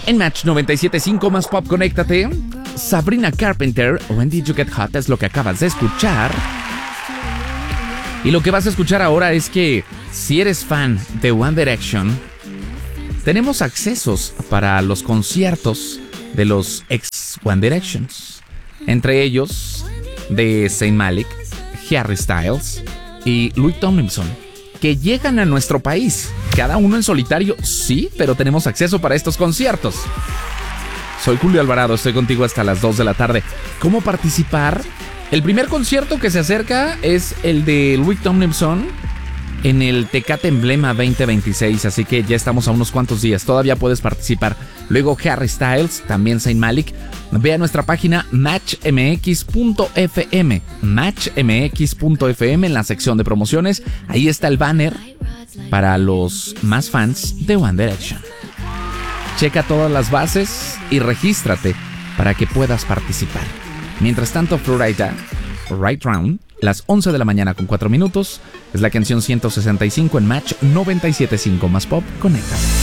En Match 97.5 más pop, conéctate. Sabrina Carpenter, When Did You Get Hot, es lo que acabas de escuchar. Y lo que vas a escuchar ahora es que si eres fan de One Direction, tenemos accesos para los conciertos de los ex One Directions. Entre ellos, de Zayn Malik, Harry Styles y Louis Tomlinson, que llegan a nuestro país. Cada uno en solitario, sí, pero tenemos acceso para estos conciertos. Soy Julio Alvarado, estoy contigo hasta las 2 de la tarde. ¿Cómo participar? El primer concierto que se acerca es el de Louis Tomlinson en el Tecate Emblema 2026, así que ya estamos a unos cuantos días, todavía puedes participar. Luego Harry Styles, también Zayn Malik. Ve a nuestra página matchmx.fm, matchmx.fm, en la sección de promociones. Ahí está el banner para los más fans de One Direction. Checa todas las bases y regístrate para que puedas participar. Mientras tanto, Florida, Right Round, las 11 de la mañana con 4 minutos, es la canción 165 en Match 97.5 más pop. Conecta.